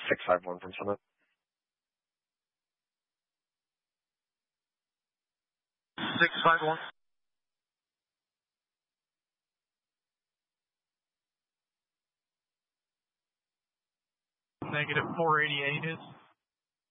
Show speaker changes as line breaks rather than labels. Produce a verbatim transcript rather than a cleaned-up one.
six five one from Summit.
six five one. Negative four eighty-eight is.